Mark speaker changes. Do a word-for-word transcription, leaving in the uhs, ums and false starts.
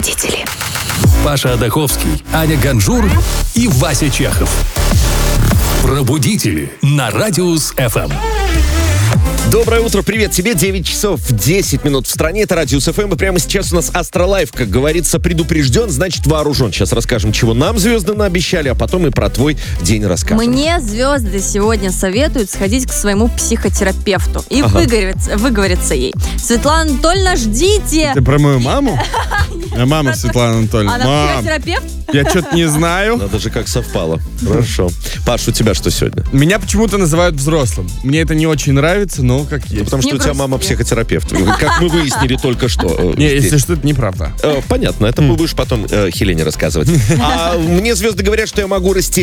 Speaker 1: Пробудители.
Speaker 2: Паша Адаховский, Аня Ганжур и Вася Чехов. Пробудители на Радиус эф эм.
Speaker 3: Доброе утро, привет тебе, девять часов десять минут в стране, это Радиус эф эм, и прямо сейчас у нас Астролайф, как говорится, предупрежден, значит вооружен. Сейчас расскажем, чего нам звезды наобещали, а потом и про твой день расскажем.
Speaker 4: Мне звезды сегодня советуют сходить к своему психотерапевту и
Speaker 3: Ага.
Speaker 4: выговориться, выговориться ей. Светлана Анатольевна, ждите!
Speaker 5: Ты про мою маму? А мама Светлана Анатольевна.
Speaker 4: Она
Speaker 5: Мам,
Speaker 4: психотерапевт?
Speaker 5: я что-то не знаю.
Speaker 3: Надо же, как совпало. Хорошо. Паш, у тебя что сегодня?
Speaker 5: Меня почему-то называют взрослым. Мне это не очень нравится, но как
Speaker 3: Ну,
Speaker 5: есть.
Speaker 3: потому что
Speaker 4: Не
Speaker 3: у тебя
Speaker 4: грусти.
Speaker 3: мама психотерапевт. Как мы выяснили только что. э,
Speaker 5: Не,
Speaker 3: здесь.
Speaker 5: если что, это неправда.
Speaker 3: Э, Понятно, это будешь потом э, Хелене рассказывать. А мне звезды говорят, что я могу растерять